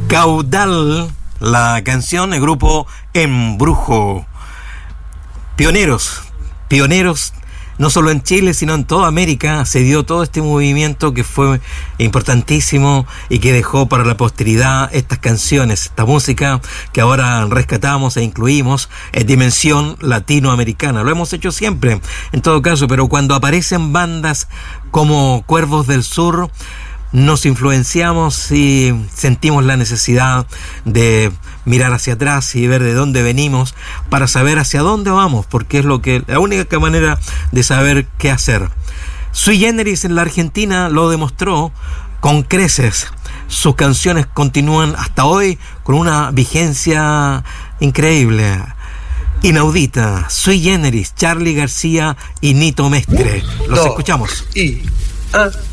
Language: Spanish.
Caudal, la canción del grupo Embrujo. Pioneros, no solo en Chile, sino en toda América, se dio todo este movimiento que fue importantísimo y que dejó para la posteridad estas canciones, esta música que ahora rescatamos e incluimos en dimensión latinoamericana. Lo hemos hecho siempre, en todo caso, pero cuando aparecen bandas como Cuervos del Sur, nos influenciamos y sentimos la necesidad de mirar hacia atrás y ver de dónde venimos para saber hacia dónde vamos, porque es la única manera de saber qué hacer. Sui Generis en la Argentina lo demostró con creces. Sus canciones continúan hasta hoy con una vigencia increíble, inaudita. Sui Generis, Charly García y Nito Mestre. Los escuchamos.